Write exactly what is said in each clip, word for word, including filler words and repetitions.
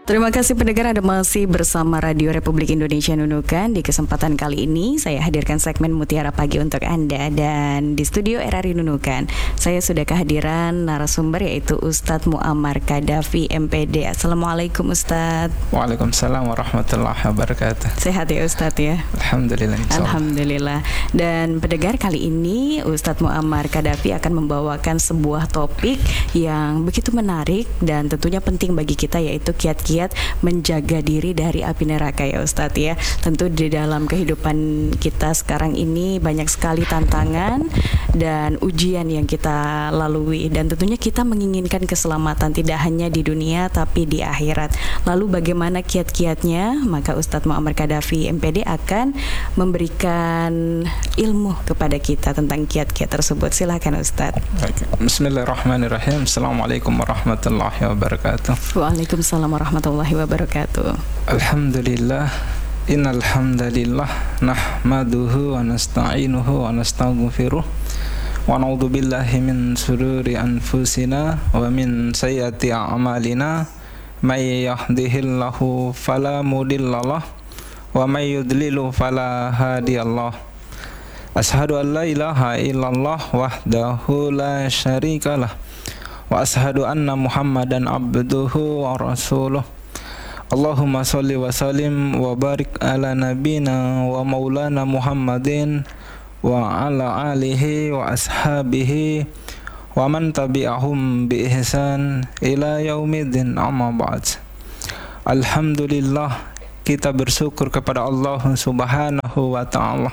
Terima kasih pendengar, Anda masih bersama Radio Republik Indonesia Nunukan. Di kesempatan kali ini saya hadirkan segmen Mutiara Pagi untuk Anda. Dan di studio R R I Nunukan saya sudah kehadiran narasumber yaitu Ustadz Muammar Qaddafi M P D. Assalamualaikum Ustadz. Waalaikumsalam warahmatullahi wabarakatuh. Sehat ya Ustadz ya? Alhamdulillah. Alhamdulillah. Dan pendengar, kali ini Ustadz Muammar Qaddafi akan membawakan sebuah topik yang begitu menarik dan tentunya penting bagi kita, yaitu kiat-kiat menjaga diri dari api neraka ya Ustadz ya. Tentu di dalam kehidupan kita sekarang ini banyak sekali tantangan dan ujian yang kita lalui, dan tentunya kita menginginkan keselamatan tidak hanya di dunia tapi di akhirat. Lalu bagaimana kiat-kiatnya? Maka Ustadz Muammar Qaddafi M P D akan memberikan ilmu kepada kita tentang kiat-kiat tersebut. Silakan Ustadz. Bismillahirrahmanirrahim. Assalamualaikum warahmatullahi wabarakatuh. Waalaikumsalam warahmatullahi wabarakatuh. Alhamdulillah, innal hamdalillah nahmaduhu wa nasta'inuhu wa nastaghfiruh wa na'udzu billahi min shururi anfusina wa min sayyiati a'malina may yahdihillahu fala mudhillalah wa may yudlil fala hadiyalah. Ashhadu an la ilaha illallah wahdahu la syarikalah wa ashhadu anna Muhammadan abduhu wa rasuluh. Allahumma sholli wa sallim wa barik ala nabina wa maulana Muhammadin wa ala alihi wa ashabihi wa man tabi'ahum bi ihsan ila yaumiddin, amma ba'd. Alhamdulillah, kita bersyukur kepada Allah Subhanahu wa ta'ala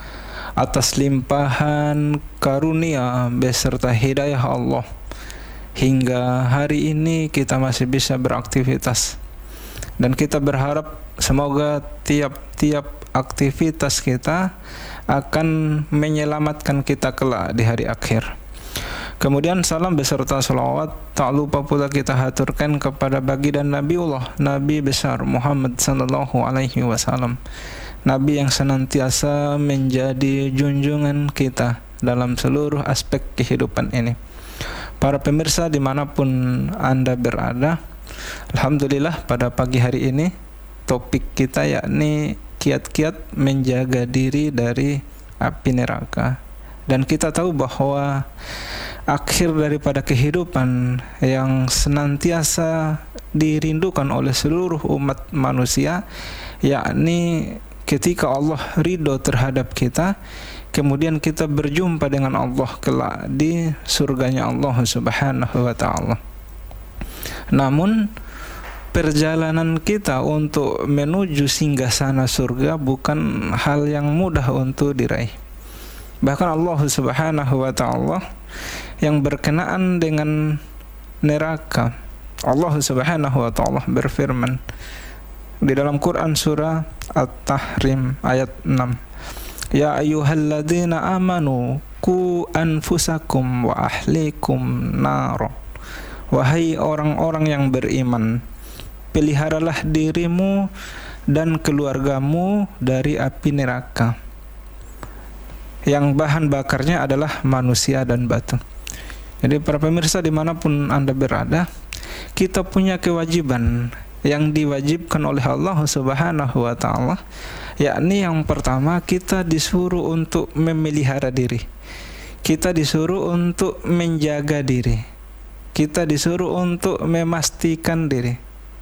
atas limpahan karunia beserta hidayah Allah. Hingga hari ini kita masih bisa beraktivitas, dan kita berharap semoga tiap-tiap aktivitas kita akan menyelamatkan kita kelak di hari akhir. Kemudian salam beserta salawat tak lupa pula kita haturkan kepada baginda Nabiullah, Nabi besar Muhammad sallallahu alaihi wasallam, Nabi yang senantiasa menjadi junjungan kita dalam seluruh aspek kehidupan ini. Para pemirsa dimanapun Anda berada, alhamdulillah pada pagi hari ini topik kita yakni kiat-kiat menjaga diri dari api neraka. Dan kita tahu bahwa akhir daripada kehidupan yang senantiasa dirindukan oleh seluruh umat manusia, yakni ketika Allah ridho terhadap kita, kemudian kita berjumpa dengan Allah kelak di surganya Allah Subhanahu wa ta'ala. Namun perjalanan kita untuk menuju singgasana surga bukan hal yang mudah untuk diraih. Bahkan Allah Subhanahu wa ta'ala yang berkenaan dengan neraka, Allah Subhanahu wa ta'ala berfirman di dalam Quran surah At-Tahrim ayat enam, Ya ayyuhalladzina amanu ku anfusakum wa ahlikum naro. Wahai orang-orang yang beriman, peliharalah dirimu dan keluargamu dari api neraka, yang bahan bakarnya adalah manusia dan batu. Jadi para pemirsa dimanapun Anda berada, kita punya kewajiban yang diwajibkan oleh Allah Subhanahu wa ta'ala, yakni yang pertama kita disuruh untuk memelihara diri, kita disuruh untuk menjaga diri, kita disuruh untuk memastikan diri.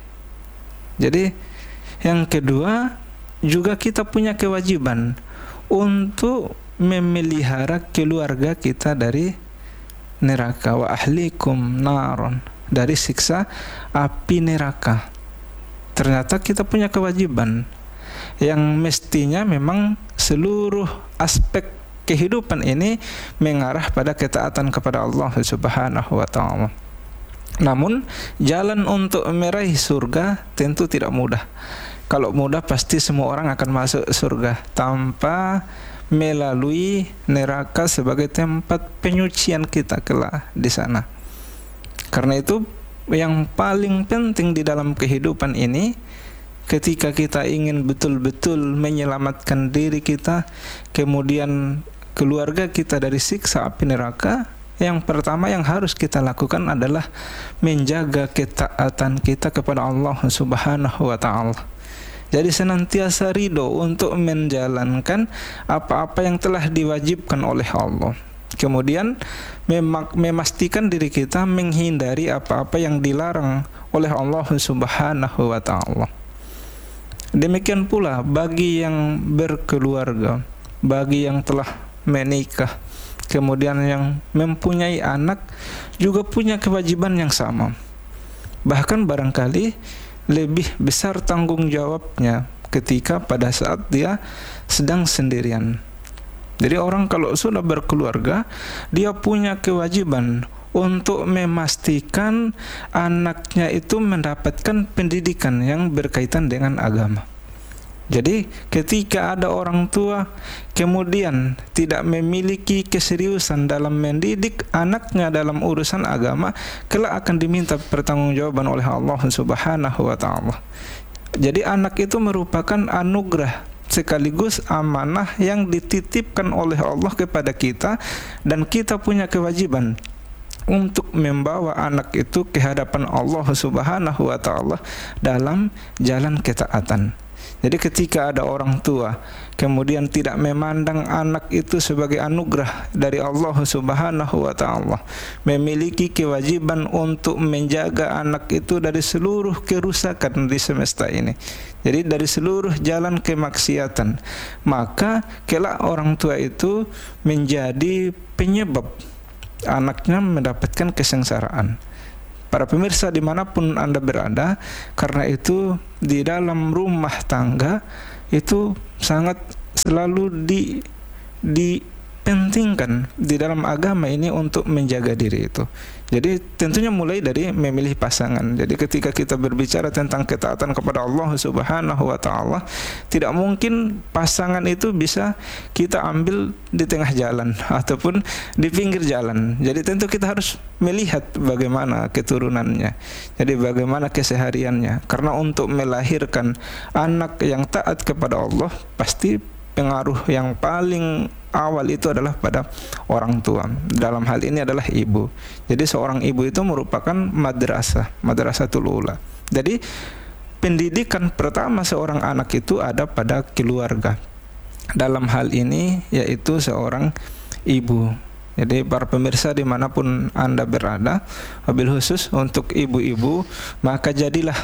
Jadi yang kedua juga kita punya kewajiban untuk memelihara keluarga kita dari neraka, wa ahlikum naron, dari siksa api neraka. Ternyata kita punya kewajiban yang mestinya memang seluruh aspek kehidupan ini mengarah pada ketaatan kepada Allah Subhanahu wa ta'ala. Namun jalan untuk meraih surga tentu tidak mudah. Kalau mudah pasti semua orang akan masuk surga tanpa melalui neraka sebagai tempat penyucian kita kelak di sana. Karena itu yang paling penting di dalam kehidupan ini, ketika kita ingin betul-betul menyelamatkan diri kita, kemudian keluarga kita dari siksa api neraka, Yang pertama yang harus kita lakukan adalah menjaga ketaatan kita kepada Allah Subhanahu wa taala. Jadi senantiasa ridho untuk menjalankan apa-apa yang telah diwajibkan oleh Allah. Kemudian mem- memastikan diri kita menghindari apa-apa yang dilarang oleh Allah Subhanahu wa taala. Demikian pula bagi yang berkeluarga, bagi yang telah menikah, kemudian yang mempunyai anak juga punya kewajiban yang sama. Bahkan barangkali lebih besar tanggung jawabnya ketika pada saat dia sedang sendirian. Jadi orang kalau sudah berkeluarga, dia punya kewajiban untuk memastikan anaknya itu mendapatkan pendidikan yang berkaitan dengan agama. Jadi ketika ada orang tua kemudian tidak memiliki keseriusan dalam mendidik anaknya dalam urusan agama, kelak akan diminta pertanggungjawaban oleh Allah Subhanahu wa taala. Jadi anak itu merupakan anugerah sekaligus amanah yang dititipkan oleh Allah kepada kita, dan kita punya kewajiban untuk membawa anak itu ke hadapan Allah Subhanahu wa taala dalam jalan ketaatan. Jadi ketika ada orang tua kemudian tidak memandang anak itu sebagai anugerah dari Allah Subhanahu wa taala, memiliki kewajiban untuk menjaga anak itu dari seluruh kerusakan di semesta ini. Jadi dari seluruh jalan kemaksiatan, maka kelak orang tua itu menjadi penyebab anaknya mendapatkan kesengsaraan. Para pemirsa dimanapun Anda berada, karena itu di dalam rumah tangga itu sangat selalu di dipentingkan di dalam agama ini untuk menjaga diri itu. Jadi tentunya mulai dari memilih pasangan. Jadi ketika kita berbicara tentang ketaatan kepada Allah Subhanahu wa taala, tidak mungkin pasangan itu bisa kita ambil di tengah jalan ataupun di pinggir jalan. Jadi tentu kita harus melihat bagaimana keturunannya. Jadi bagaimana kesehariannya. Karena untuk melahirkan anak yang taat kepada Allah, pasti pengaruh yang paling awal itu adalah pada orang tua. Dalam hal ini adalah ibu. Jadi seorang ibu itu merupakan madrasah, madrasatul ula. Jadi pendidikan pertama seorang anak itu ada pada keluarga. Dalam hal ini yaitu seorang ibu. Jadi para pemirsa dimanapun Anda berada, wabil khusus untuk ibu-ibu, maka jadilah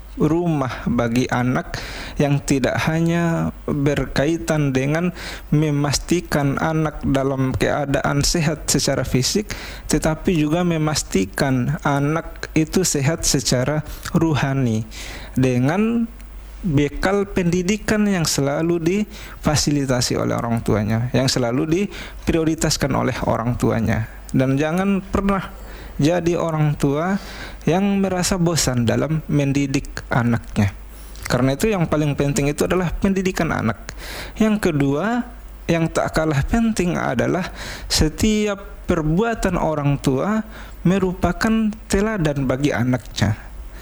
rumah bagi anak yang tidak hanya berkaitan dengan memastikan anak dalam keadaan sehat secara fisik, tetapi juga memastikan anak itu sehat secara ruhani dengan bekal pendidikan yang selalu difasilitasi oleh orang tuanya, yang selalu diprioritaskan oleh orang tuanya. Dan jangan pernah jadi orang tua yang merasa bosan dalam mendidik anaknya. Karena itu yang paling penting itu adalah pendidikan anak. Yang kedua, yang tak kalah penting adalah setiap perbuatan orang tua merupakan teladan bagi anaknya.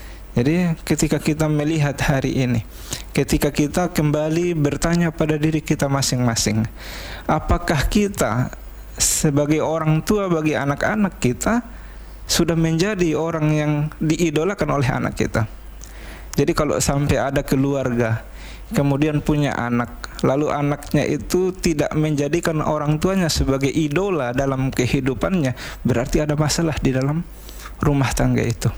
Jadi ketika kita melihat hari ini, ketika kita kembali bertanya pada diri kita masing-masing, apakah kita sebagai orang tua bagi anak-anak kita sudah menjadi orang yang diidolakan oleh anak kita? Jadi kalau sampai ada keluarga kemudian punya anak, lalu anaknya itu tidak menjadikan orang tuanya sebagai idola dalam kehidupannya, berarti ada masalah di dalam rumah tangga itu.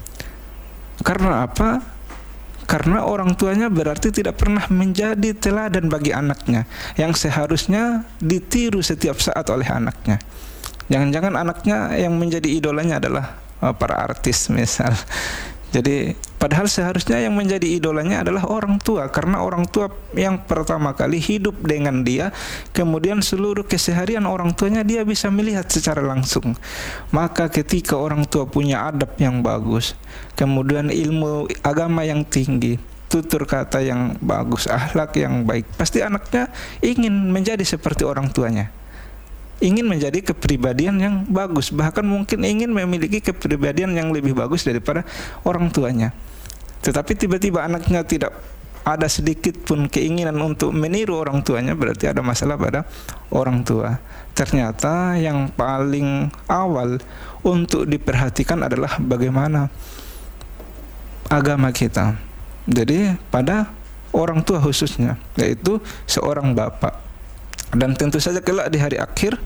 Karena apa? Karena orang tuanya berarti tidak pernah menjadi teladan bagi anaknya yang seharusnya ditiru setiap saat oleh anaknya. Jangan-jangan anaknya yang menjadi idolanya adalah para artis misal. Jadi padahal seharusnya yang menjadi idolanya adalah orang tua, karena orang tua yang pertama kali hidup dengan dia, kemudian seluruh keseharian orang tuanya dia bisa melihat secara langsung. Maka ketika orang tua punya adab yang bagus, kemudian ilmu agama yang tinggi, tutur kata yang bagus, akhlak yang baik, pasti anaknya ingin menjadi seperti orang tuanya, ingin menjadi kepribadian yang bagus, bahkan mungkin ingin memiliki kepribadian yang lebih bagus daripada orang tuanya. Tetapi tiba-tiba anaknya tidak ada sedikit pun keinginan untuk meniru orang tuanya, berarti ada masalah pada orang tua. Ternyata yang paling awal untuk diperhatikan adalah bagaimana agama kita. Jadi pada orang tua khususnya, yaitu seorang bapak. Dan tentu saja kelak di hari akhir,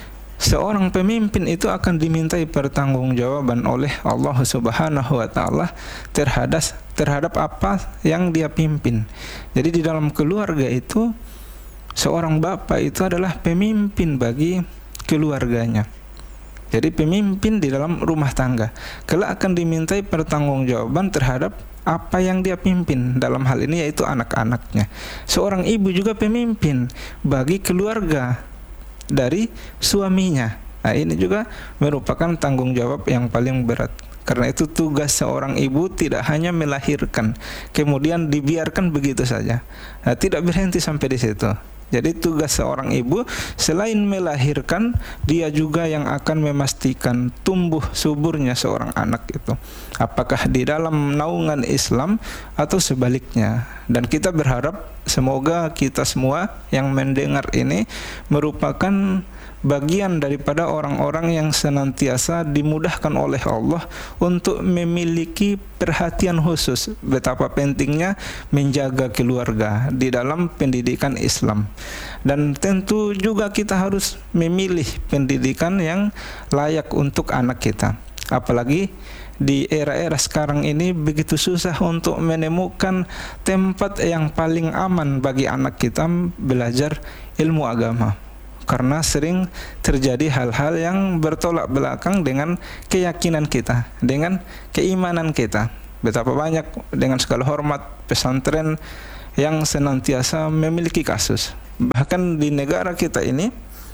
seorang pemimpin itu akan dimintai pertanggungjawaban oleh Allah Subhanahu wa taala terhadap terhadap apa yang dia pimpin. Jadi di dalam keluarga itu seorang bapak itu adalah pemimpin bagi keluarganya. Jadi pemimpin di dalam rumah tangga kelak akan dimintai pertanggungjawaban terhadap apa yang dia pimpin, dalam hal ini yaitu anak-anaknya. Seorang ibu juga pemimpin bagi keluarga dari suaminya. Nah, ini juga merupakan tanggung jawab yang paling berat. Karena itu tugas seorang ibu tidak hanya melahirkan kemudian dibiarkan begitu saja. Nah, tidak berhenti sampai di situ. Jadi tugas seorang ibu selain melahirkan, dia juga yang akan memastikan tumbuh suburnya seorang anak itu, apakah di dalam naungan Islam atau sebaliknya. Dan kita berharap semoga kita semua yang mendengar ini merupakan bagian daripada orang-orang yang senantiasa dimudahkan oleh Allah untuk memiliki perhatian khusus betapa pentingnya menjaga keluarga di dalam pendidikan Islam. Dan tentu juga kita harus memilih pendidikan yang layak untuk anak kita. Apalagi di era-era sekarang ini begitu susah untuk menemukan tempat yang paling aman bagi anak kita belajar ilmu agama. Karena sering terjadi hal-hal yang bertolak belakang dengan keyakinan kita, dengan keimanan kita. Betapa banyak dengan segala hormat pesantren yang senantiasa memiliki kasus. Bahkan di negara kita ini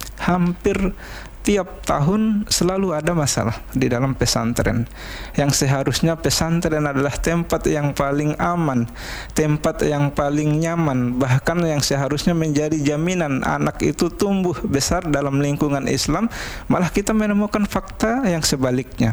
hampir tiap tahun selalu ada masalah di dalam pesantren. Yang seharusnya pesantren adalah tempat yang paling aman, tempat yang paling nyaman, bahkan yang seharusnya menjadi jaminan anak itu tumbuh besar dalam lingkungan Islam, malah kita menemukan fakta yang sebaliknya.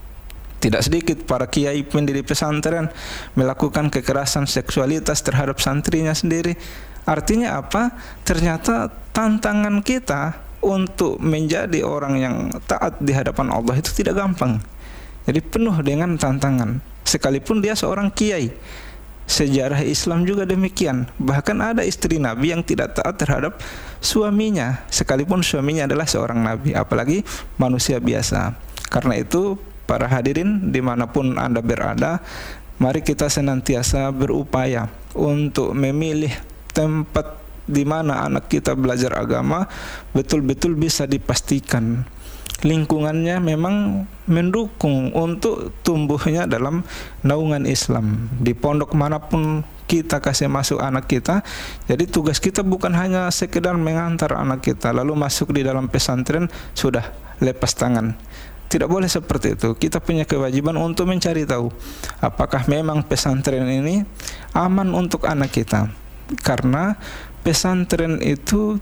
Tidak sedikit para kiai pendiri pesantren melakukan kekerasan seksualitas terhadap santrinya sendiri. Artinya apa? Ternyata tantangan kita untuk menjadi orang yang taat di hadapan Allah itu tidak gampang. Jadi penuh dengan tantangan. Sekalipun dia seorang kiai, sejarah Islam juga demikian. Bahkan ada istri Nabi yang tidak taat terhadap suaminya, sekalipun suaminya adalah seorang Nabi, apalagi manusia biasa. Karena itu para hadirin dimanapun Anda berada, mari kita senantiasa berupaya untuk memilih tempat di mana anak kita belajar agama betul-betul bisa dipastikan lingkungannya memang mendukung untuk tumbuhnya dalam naungan Islam. Di pondok manapun kita kasih masuk anak kita, jadi tugas kita bukan hanya sekedar mengantar anak kita lalu masuk di dalam pesantren sudah lepas tangan. Tidak boleh seperti itu. Kita punya kewajiban untuk mencari tahu apakah memang pesantren ini aman untuk anak kita. Karena pesantren itu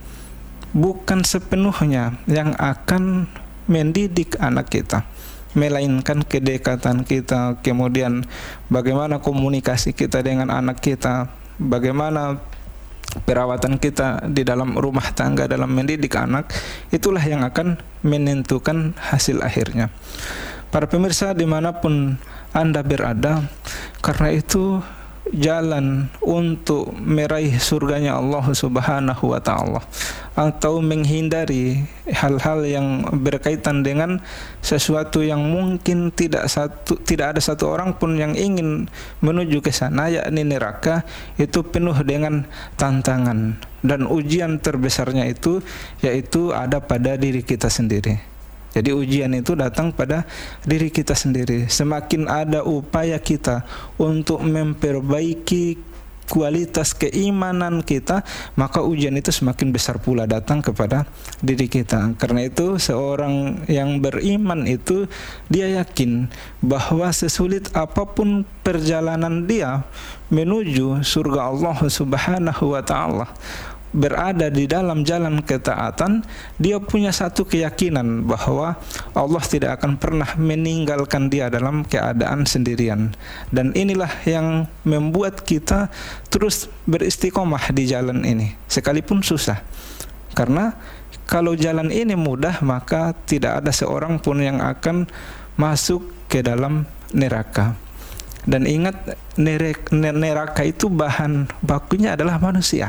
bukan sepenuhnya yang akan mendidik anak kita, melainkan kedekatan kita, kemudian bagaimana komunikasi kita dengan anak kita, bagaimana perawatan kita di dalam rumah tangga dalam mendidik anak, itulah yang akan menentukan hasil akhirnya. Para pemirsa dimanapun Anda berada, karena itu jalan untuk meraih surganya Allah Subhanahu wa taala atau menghindari hal-hal yang berkaitan dengan sesuatu yang mungkin tidak satu tidak ada satu orang pun yang ingin menuju ke sana, yakni neraka, itu penuh dengan tantangan, dan ujian terbesarnya itu yaitu ada pada diri kita sendiri. Jadi ujian itu datang pada diri kita sendiri. Semakin ada upaya kita untuk memperbaiki kualitas keimanan kita, maka ujian itu semakin besar pula datang kepada diri kita. Karena itu seorang yang beriman itu dia yakin bahwa sesulit apapun perjalanan dia menuju surga Allah Subhanahu wa taala, berada di dalam jalan ketaatan, dia punya satu keyakinan bahwa Allah tidak akan pernah meninggalkan dia dalam keadaan sendirian. Dan inilah yang membuat kita terus beristiqomah di jalan ini, sekalipun susah. Karena kalau jalan ini mudah, maka tidak ada seorang pun yang akan masuk ke dalam neraka. Dan ingat, neraka itu bahan bakunya adalah manusia.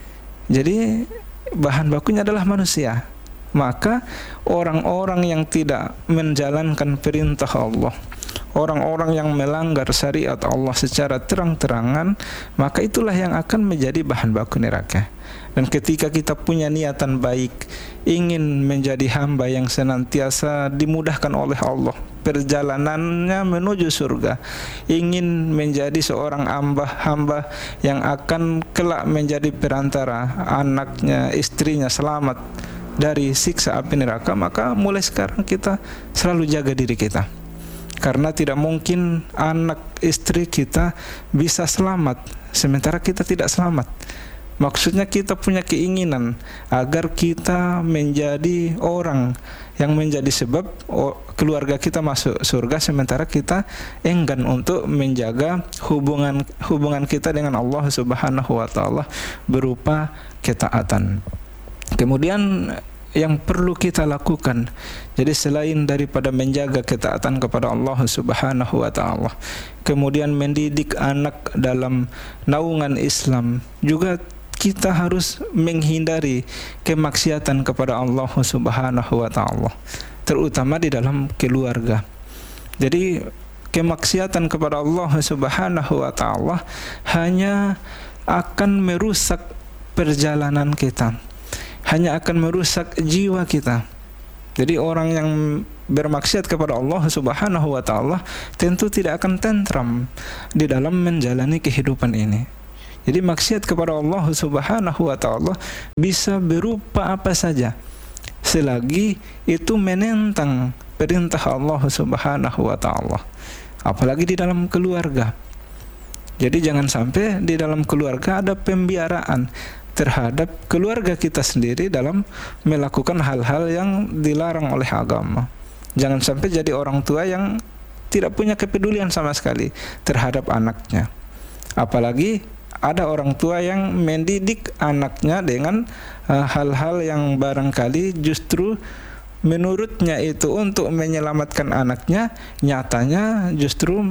Jadi bahan bakunya adalah manusia. Maka orang-orang yang tidak menjalankan perintah Allah, orang-orang yang melanggar syariat Allah secara terang-terangan, maka itulah yang akan menjadi bahan baku neraka. Dan ketika kita punya niatan baik, ingin menjadi hamba yang senantiasa dimudahkan oleh Allah perjalanannya menuju surga, ingin menjadi seorang hamba-hamba yang akan kelak menjadi perantara anaknya, istrinya selamat dari siksa api neraka, maka mulai sekarang kita selalu jaga diri kita. Karena tidak mungkin anak istri kita bisa selamat sementara kita tidak selamat. Maksudnya kita punya keinginan agar kita menjadi orang yang menjadi sebab keluarga kita masuk surga, sementara kita enggan untuk menjaga hubungan hubungan kita dengan Allah Subhanahu wa taala berupa ketaatan. Kemudian yang perlu kita lakukan, jadi selain daripada menjaga ketaatan kepada Allah Subhanahu wa taala, kemudian mendidik anak dalam naungan Islam, juga kita harus menghindari kemaksiatan kepada Allah Subhanahu wa taala, terutama di dalam keluarga. Jadi kemaksiatan kepada Allah Subhanahu wa taala hanya akan merusak perjalanan kita, hanya akan merusak jiwa kita. Jadi orang yang bermaksiat kepada Allah Subhanahu wa taala tentu tidak akan tentram di dalam menjalani kehidupan ini. Jadi maksiat kepada Allah Subhanahu wa taala bisa berupa apa saja, selagi itu menentang perintah Allah Subhanahu wa taala. Apalagi di dalam keluarga. Jadi jangan sampai di dalam keluarga ada pembiaraan terhadap keluarga kita sendiri dalam melakukan hal-hal yang dilarang oleh agama. Jangan sampai jadi orang tua yang tidak punya kepedulian sama sekali terhadap anaknya. Apalagi ada orang tua yang mendidik anaknya dengan uh, hal-hal yang barangkali justru menurutnya itu untuk menyelamatkan anaknya, nyatanya justru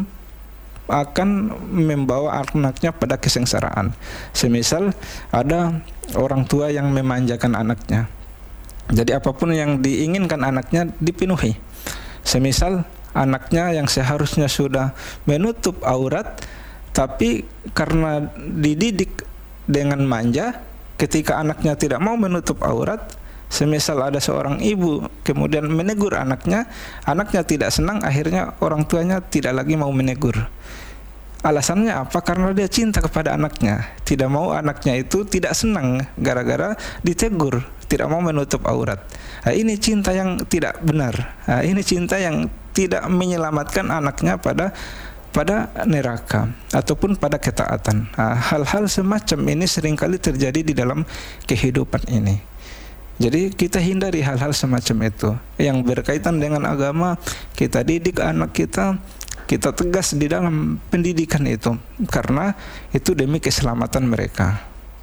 akan membawa anaknya pada kesengsaraan. Semisal ada orang tua yang memanjakan anaknya, jadi apapun yang diinginkan anaknya dipenuhi. Semisal anaknya yang seharusnya sudah menutup aurat, tapi karena dididik dengan manja, ketika anaknya tidak mau menutup aurat, semisal ada seorang ibu kemudian menegur anaknya, anaknya tidak senang, akhirnya orang tuanya tidak lagi mau menegur. Alasannya apa? Karena dia cinta kepada anaknya, tidak mau anaknya itu tidak senang gara-gara ditegur, tidak mau menutup aurat. Nah, ini cinta yang tidak benar. Nah, ini cinta yang tidak menyelamatkan anaknya pada pada neraka ataupun pada ketaatan. Nah, hal-hal semacam ini seringkali terjadi di dalam kehidupan ini. Jadi kita hindari hal-hal semacam itu yang berkaitan dengan agama. Kita didik anak kita, kita tegas di dalam pendidikan itu, karena itu demi keselamatan mereka.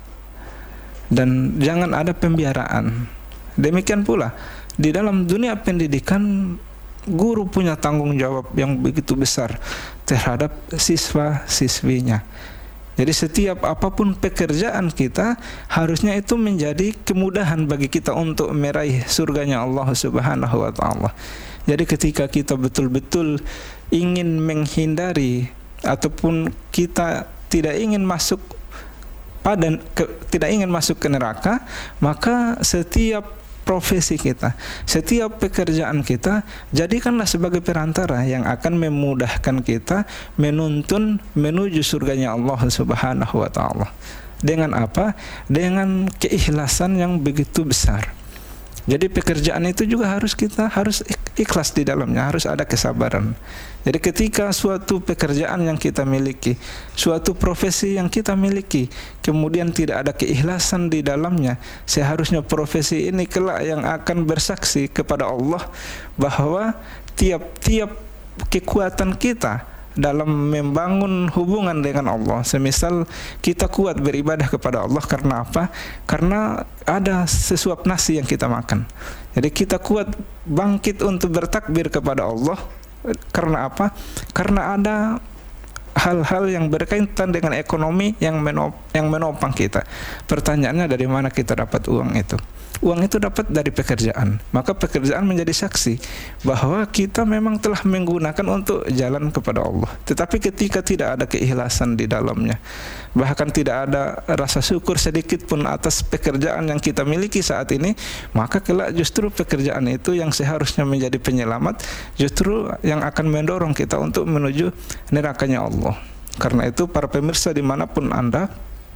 Dan jangan ada pembiaraan. Demikian pula di dalam dunia pendidikan, guru punya tanggung jawab yang begitu besar terhadap siswa-siswinya. Jadi setiap apapun pekerjaan kita, harusnya itu menjadi kemudahan bagi kita untuk meraih surganya Allah Subhanahu wa taala. Jadi ketika kita betul-betul ingin menghindari ataupun kita tidak ingin masuk pada ke, tidak ingin masuk ke neraka, maka setiap profesi kita, setiap pekerjaan kita, jadikanlah sebagai perantara yang akan memudahkan kita menuntun menuju surganya Allah Subhanahu wa taala. Dengan apa? Dengan keikhlasan yang begitu besar. Jadi pekerjaan itu juga harus kita harus ikhlas di dalamnya, harus ada kesabaran. Jadi ketika suatu pekerjaan yang kita miliki, suatu profesi yang kita miliki, kemudian tidak ada keikhlasan di dalamnya, seharusnya profesi ini kelak yang akan bersaksi kepada Allah bahwa tiap-tiap kekuatan kita dalam membangun hubungan dengan Allah, semisal kita kuat beribadah kepada Allah karena apa? Karena ada sesuap nasi yang kita makan. Jadi kita kuat bangkit untuk bertakbir kepada Allah karena apa? Karena ada hal-hal yang berkaitan dengan ekonomi yang menop, yang menopang kita. Pertanyaannya, dari mana kita dapat uang itu? Uang itu dapat dari pekerjaan. Maka pekerjaan menjadi saksi bahwa kita memang telah menggunakan untuk jalan kepada Allah. Tetapi ketika tidak ada keikhlasan di dalamnya, bahkan tidak ada rasa syukur sedikit pun atas pekerjaan yang kita miliki saat ini, maka kelak justru pekerjaan itu yang seharusnya menjadi penyelamat, justru yang akan mendorong kita untuk menuju nerakanya Allah. Karena itu para pemirsa dimanapun Anda,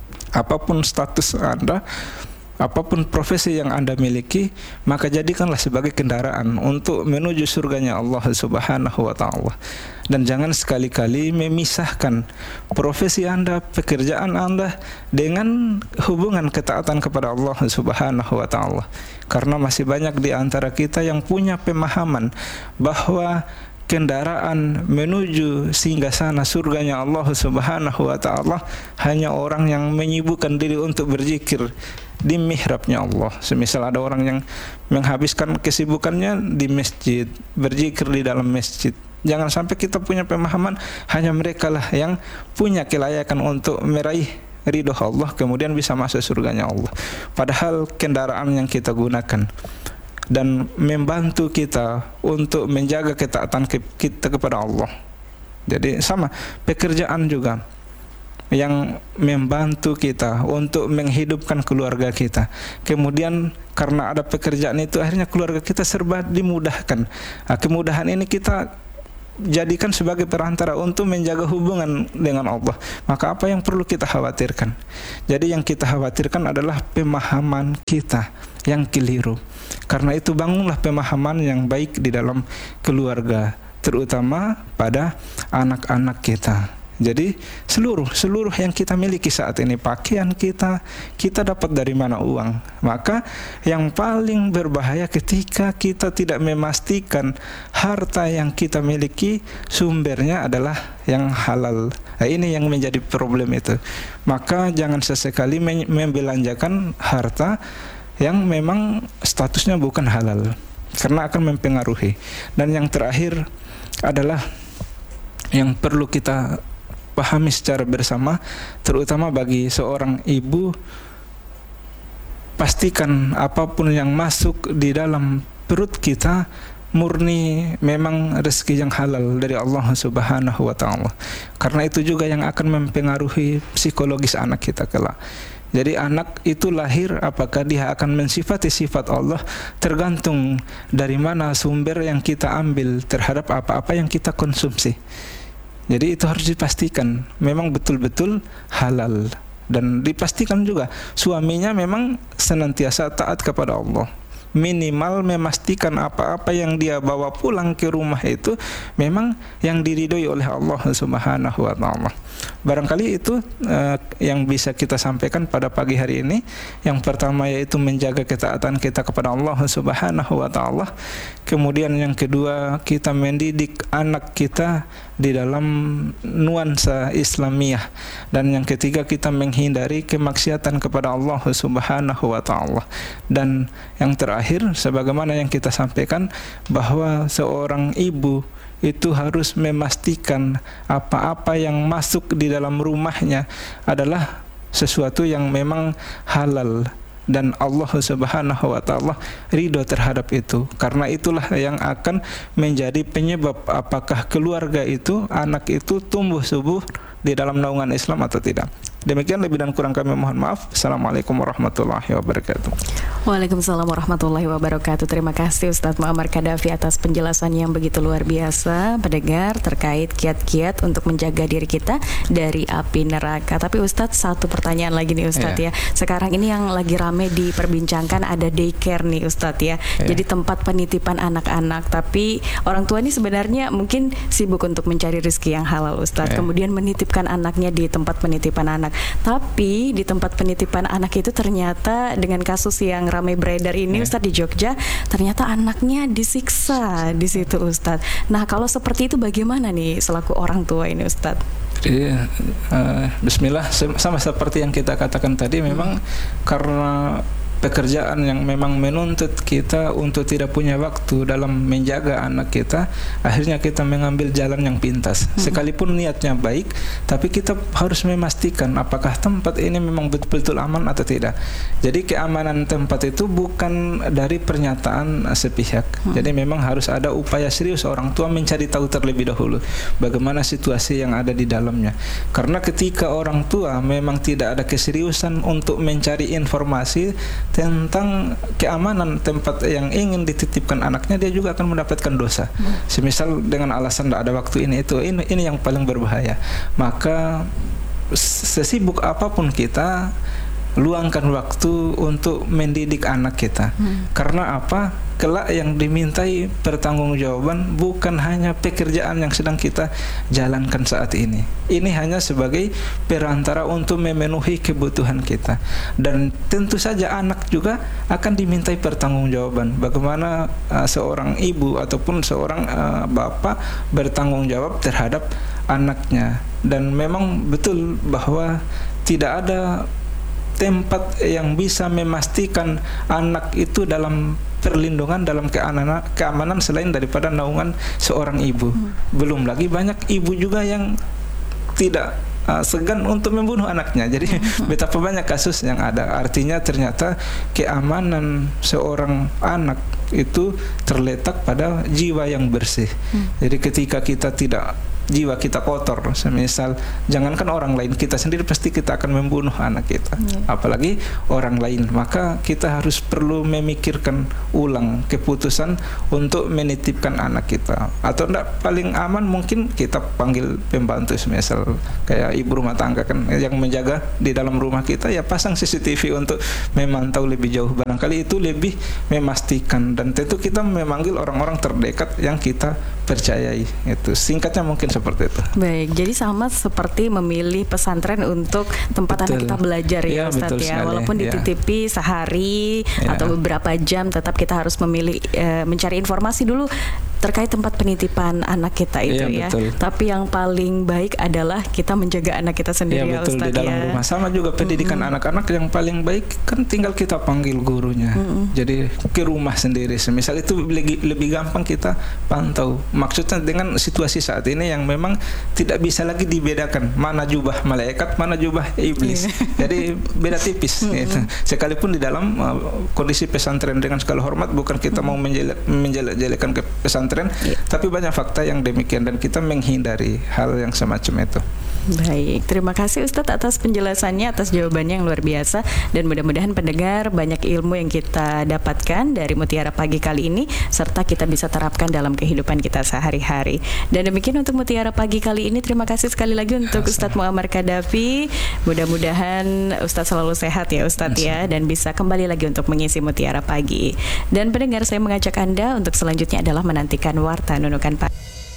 apapun status Anda, apapun profesi yang Anda miliki, maka jadikanlah sebagai kendaraan untuk menuju surganya Allah Subhanahu wa ta'ala. Dan jangan sekali-kali memisahkan profesi Anda, pekerjaan Anda dengan hubungan ketaatan kepada Allah Subhanahu wa ta'ala. Karena masih banyak di antara kita yang punya pemahaman bahwa kendaraan menuju singgasana surganya Allah Subhanahu wa ta'ala hanya orang yang menyibukkan diri untuk berzikir di mihrabnya Allah. Semisal ada orang yang menghabiskan kesibukannya di masjid, berzikir di dalam masjid. Jangan sampai kita punya pemahaman hanya mereka lah yang punya kelayakan untuk meraih ridho Allah kemudian bisa masuk surganya Allah. Padahal kendaraan yang kita gunakan dan membantu kita untuk menjaga ketaatan kita kepada Allah. Jadi sama, pekerjaan juga yang membantu kita untuk menghidupkan keluarga kita. Kemudian karena ada pekerjaan itu akhirnya keluarga kita serba dimudahkan. Nah, kemudahan ini kita jadikan sebagai perantara untuk menjaga hubungan dengan Allah. Maka apa yang perlu kita khawatirkan? Jadi yang kita khawatirkan adalah pemahaman kita yang keliru. Karena itu bangunlah pemahaman yang baik di dalam keluarga, terutama pada anak-anak kita. Jadi seluruh seluruh yang kita miliki saat ini, pakaian kita, kita dapat dari mana uang? Maka yang paling berbahaya ketika kita tidak memastikan harta yang kita miliki sumbernya adalah yang halal. Nah, ini yang menjadi problem itu. Maka jangan sesekali membelanjakan harta yang memang statusnya bukan halal, karena akan mempengaruhi. Dan yang terakhir adalah yang perlu kita pahami secara bersama, terutama bagi seorang ibu, pastikan apapun yang masuk di dalam perut kita murni memang rezeki yang halal dari Allah Subhanahu wa ta'ala. Karena itu juga yang akan mempengaruhi psikologis anak kita kelak. Jadi anak itu lahir, apakah dia akan mensifati sifat Allah tergantung dari mana sumber yang kita ambil terhadap apa-apa yang kita konsumsi. Jadi itu harus dipastikan memang betul-betul halal, dan dipastikan juga suaminya memang senantiasa taat kepada Allah. Minimal memastikan apa-apa yang dia bawa pulang ke rumah itu memang yang diridhoi oleh Allah Subhanahu wa ta'ala. Barangkali itu uh, yang bisa kita sampaikan pada pagi hari ini. Yang pertama yaitu menjaga ketaatan kita kepada Allah Subhanahu wa ta'ala. Kemudian yang kedua, kita mendidik anak kita di dalam nuansa Islamiyah. Dan yang ketiga, kita menghindari kemaksiatan kepada Allah Subhanahu wa ta'ala. Dan yang terakhir, sebagaimana yang kita sampaikan, bahwa seorang ibu itu harus memastikan apa-apa yang masuk di dalam rumahnya adalah sesuatu yang memang halal dan Allah Subhanahu wa ta'ala ridho terhadap itu. Karena itulah yang akan menjadi penyebab apakah keluarga itu, anak itu tumbuh subur di dalam naungan Islam atau tidak. Demikian, lebih dan kurang kami mohon maaf. Assalamualaikum warahmatullahi wabarakatuh. Waalaikumsalam warahmatullahi wabarakatuh. Terima kasih Ustadz Muammar Kadafi atas penjelasan yang begitu luar biasa, pendengar, terkait kiat-kiat untuk menjaga diri kita dari api neraka. Tapi Ustadz, satu pertanyaan lagi nih Ustadz yeah. ya. Sekarang ini yang lagi rame diperbincangkan ada daycare nih Ustadz ya. Yeah. Jadi tempat penitipan anak-anak. Tapi orang tua ini sebenarnya mungkin sibuk untuk mencari rezeki yang halal Ustadz. Yeah. Kemudian menitipkan anaknya di tempat penitipan anak. Tapi di tempat penitipan anak itu ternyata dengan kasus yang ramai beredar ini yeah. Ustadz di Jogja, ternyata anaknya disiksa di situ Ustadz. Nah kalau seperti itu bagaimana nih selaku orang tua ini Ustadz? Jadi uh, Bismillah, sama seperti yang kita katakan tadi, memang hmm. karena pekerjaan yang memang menuntut kita untuk tidak punya waktu dalam menjaga anak kita, akhirnya kita mengambil jalan yang pintas. Hmm. Sekalipun niatnya baik, tapi kita harus memastikan apakah tempat ini memang betul-betul aman atau tidak. Jadi keamanan tempat itu bukan dari pernyataan sepihak. Hmm. Jadi memang harus ada upaya serius orang tua mencari tahu terlebih dahulu bagaimana situasi yang ada di dalamnya. Karena ketika orang tua memang tidak ada keseriusan untuk mencari informasi tentang keamanan tempat yang ingin dititipkan anaknya, dia juga akan mendapatkan dosa. Hmm. Semisal dengan alasan tidak ada waktu ini itu, ini ini yang paling berbahaya. Maka sesibuk apapun kita, luangkan waktu untuk mendidik anak kita. Hmm. Karena apa? Kelak yang dimintai pertanggungjawaban bukan hanya pekerjaan yang sedang kita jalankan saat ini. Ini hanya sebagai perantara untuk memenuhi kebutuhan kita. Dan tentu saja anak juga akan dimintai pertanggungjawaban. Bagaimana uh, seorang ibu ataupun seorang uh, bapak bertanggung jawab terhadap anaknya. Dan memang betul bahwa tidak ada tempat yang bisa memastikan anak itu dalam perlindungan, dalam keamanan, keamanan selain daripada naungan seorang ibu. Hmm. Belum lagi banyak ibu juga yang tidak uh, segan untuk membunuh anaknya. Jadi hmm. betapa banyak kasus yang ada. Artinya ternyata keamanan seorang anak itu terletak pada jiwa yang bersih. Hmm. Jadi ketika kita tidak, jiwa kita kotor, semisal jangankan orang lain, kita sendiri pasti kita akan membunuh anak kita, yeah. apalagi orang lain. Maka kita harus perlu memikirkan ulang keputusan untuk menitipkan anak kita. Atau enggak, paling aman mungkin kita panggil pembantu, semisal kayak ibu rumah tangga kan yang menjaga di dalam rumah kita, ya pasang C C T V untuk memantau lebih jauh. Barangkali itu lebih memastikan, dan tentu kita memanggil orang-orang terdekat yang kita percayai. Itu singkatnya mungkin seperti itu. Baik, jadi sama seperti memilih pesantren untuk tempat betul. Anak kita belajar ya, ya Ustadz ya. Sekali. Walaupun dititipi ya. sehari ya. atau beberapa jam, tetap kita harus memilih e, mencari informasi dulu terkait tempat penitipan anak kita itu ya. ya. Tapi yang paling baik adalah kita menjaga anak kita sendiri ya, ya betul, Ustadz di dalam ya. rumah. Sama juga pendidikan mm-hmm. anak-anak yang paling baik kan tinggal kita panggil gurunya. Mm-hmm. Jadi ke rumah sendiri. Semisal itu lebih, lebih gampang kita pantau. Maksudnya dengan situasi saat ini yang memang tidak bisa lagi dibedakan mana jubah malaikat, mana jubah iblis. Jadi beda tipis. Mm-hmm. Gitu. Sekalipun di dalam uh, kondisi pesantren dengan segala hormat, bukan kita mm-hmm. mau menjelek, menjelek-jelekan ke pesantren, Yeah. tapi banyak fakta yang demikian dan kita menghindari hal yang semacam itu. Baik, terima kasih Ustadz atas penjelasannya, atas jawabannya yang luar biasa, dan mudah-mudahan pendengar banyak ilmu yang kita dapatkan dari Mutiara Pagi kali ini serta kita bisa terapkan dalam kehidupan kita sehari-hari. Dan demikian untuk Mutiara Pagi kali ini. Terima kasih sekali lagi untuk Ustadz Muammar Kadafi. Mudah-mudahan Ustadz selalu sehat ya Ustadz ya, dan bisa kembali lagi untuk mengisi Mutiara Pagi. Dan pendengar, saya mengajak Anda untuk selanjutnya adalah menantikan Warta Nunukan Pagi.